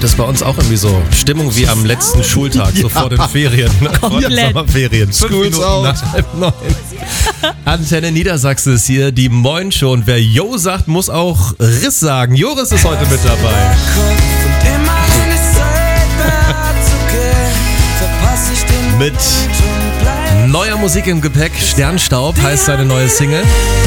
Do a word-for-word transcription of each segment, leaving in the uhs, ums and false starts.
Heute ist bei uns auch irgendwie so Stimmung wie am letzten Schultag, so vor den Ferien. Ne? Vor den Sommerferien. Fünf Minuten nach halb neun. Antenne Niedersachsen ist hier, die Moin Show. Und wer Jo sagt, muss auch Riss sagen. Joris ist heute mit dabei. Mit neuer Musik im Gepäck, Sternstaub heißt seine neue Single.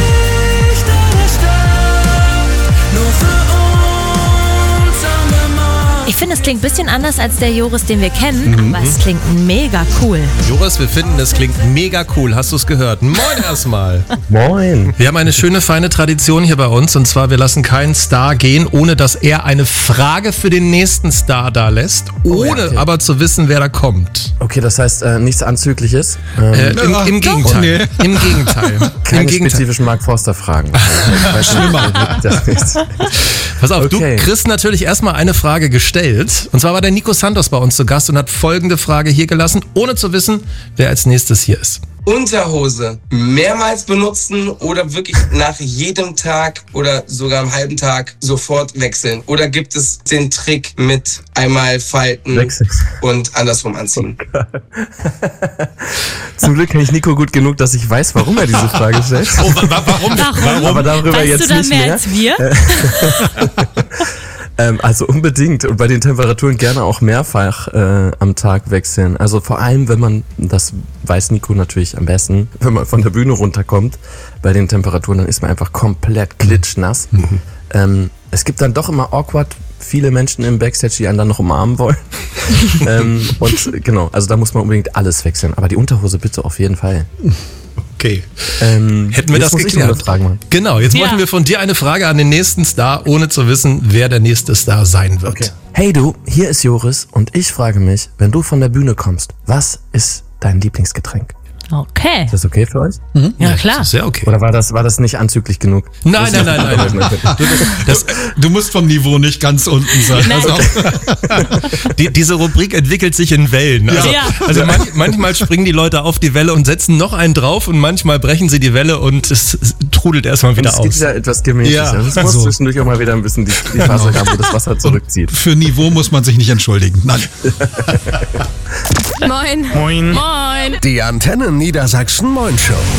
Ich finde, es klingt ein bisschen anders als der Joris, den wir kennen, mhm. aber es klingt mega cool. Joris, wir finden, es klingt mega cool. Hast du es gehört? Moin erstmal. Moin. Wir haben eine schöne, feine Tradition hier bei uns, und zwar, wir lassen keinen Star gehen, ohne dass er eine Frage für den nächsten Star da lässt, ohne oh ja, okay. aber zu wissen, wer da kommt. Okay, das heißt äh, nichts Anzügliches? Ähm, äh, im, im Gegenteil. Nee. Im Gegenteil. Keine Im Gegenteil. spezifischen Mark Forster-Fragen. Schlimmer. Pass auf, okay. Du kriegst natürlich erstmal eine Frage gestellt. Und zwar war der Nico Santos bei uns zu Gast und hat folgende Frage hier gelassen, ohne zu wissen, wer als nächstes hier ist. Unterhose mehrmals benutzen oder wirklich nach jedem Tag oder sogar am halben Tag sofort wechseln? Oder gibt es den Trick mit einmal falten Wechsel. und andersrum anziehen? Oh Zum Glück kenne ich Nico gut genug, dass ich weiß, warum er diese Frage stellt. Oh, wa- warum? Warum? Aber darüber weißt jetzt du da nicht mehr, mehr als wir? Ähm, also unbedingt und bei den Temperaturen gerne auch mehrfach äh, am Tag wechseln. Also vor allem, wenn man, das weiß Nico natürlich am besten, wenn man von der Bühne runterkommt, bei den Temperaturen, dann ist man einfach komplett klitschnass. Mhm. Ähm, es gibt dann doch immer awkward viele Menschen im Backstage, die einen dann noch umarmen wollen. ähm, und genau, also da muss man unbedingt alles wechseln. Aber die Unterhose bitte auf jeden Fall. Okay. Ähm, Hätten wir das geklärt. Genau, jetzt ja. wollten wir von dir eine Frage an den nächsten Star, ohne zu wissen, wer der nächste Star sein wird. Okay. Hey du, hier ist Joris und ich frage mich, wenn du von der Bühne kommst, was ist dein Lieblingsgetränk? Okay. Ist das okay für euch? Mhm. Ja, ja, klar. Das ist sehr okay. Oder war das, war das nicht anzüglich genug? Nein, nein, nein, nein. nein. Das, du musst vom Niveau nicht ganz unten sein. Also die, diese Rubrik entwickelt sich in Wellen. Also, ja. also man, manchmal springen die Leute auf die Welle und setzen noch einen drauf und manchmal brechen sie die Welle und es, es trudelt erstmal wieder aus. Es gibt ja etwas Gemäßes. Ja, es muss also. zwischendurch auch mal wieder ein bisschen die, die Phase haben, wo das Wasser zurückzieht. Für Niveau muss man sich nicht entschuldigen. Nein. Moin. Moin. Moin. Die Antenne Niedersachsen Moin Show.